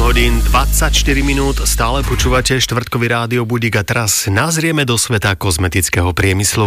hodín 24 minút, stále počúvate štvrtkový rádio Budík a teraz nazrieme do sveta kozmetického priemyslu.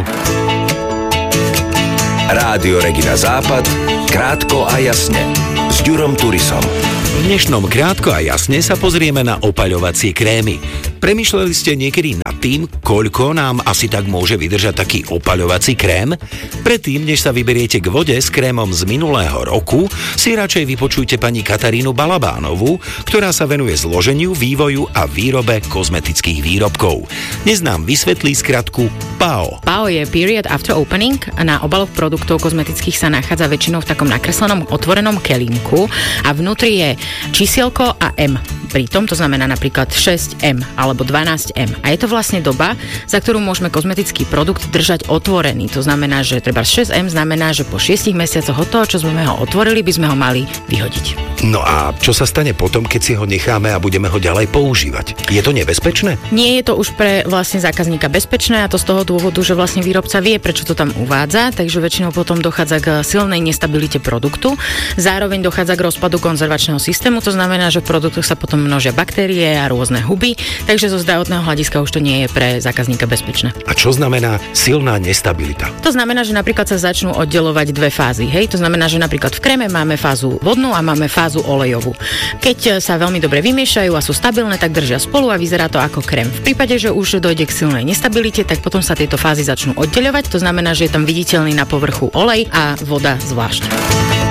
Rádio Regina Západ, krátko a jasne, s Ďurom Turisom. V dnešnom krátko a jasne sa pozrieme na opaľovacie krémy. Premýšľali ste niekedy nad tým, koľko nám asi tak môže vydržať taký opaľovací krém? Predtým, než sa vyberiete k vode s krémom z minulého roku, si radšej vypočujte pani Katarínu Balabánovú, ktorá sa venuje zloženiu, vývoju a výrobe kozmetických výrobkov. Dnes nám vysvetlí skratku PAO. PAO je Period After Opening a na obaloch produktov kozmetických sa nachádza väčšinou v takom nakreslenom otvorenom kelímku a vnútri je čísielko a M. Pritom to znamená napríklad 6M alebo 12M. A je to vlastne doba, za ktorú môžeme kozmetický produkt držať otvorený. To znamená, že treba 6M znamená, že po 6 mesiacoch od toho, čo sme ho otvorili, by sme ho mali vyhodiť. No a čo sa stane potom, keď si ho necháme a budeme ho ďalej používať? Je to nebezpečné? Nie je to už pre vlastne zákazníka bezpečné a to z toho dôvodu, že vlastne výrobca vie, prečo to tam uvádza, takže väčšinou potom dochádza k silnej nestabilite produktu. Zároveň dochádza k rozpadu konzervačného systému, to znamená, že v produktoch sa potom množia baktérie a rôzne huby, takže zo zdravotného hľadiska už to nie je pre zákazníka bezpečné. A čo znamená silná nestabilita? To znamená, že napríklad sa začnú oddelovať dve fázy. Hej, to znamená, že napríklad v kréme máme fázu vodnú a máme fázu olejovú. Keď sa veľmi dobre vymiešajú a sú stabilné, tak držia spolu a vyzerá to ako krém. V prípade, že už dojde k silnej nestabilite, tak potom sa tieto fázy začnú oddeľovať. To znamená, že je tam viditeľný na povrchu olej a voda zvlášť.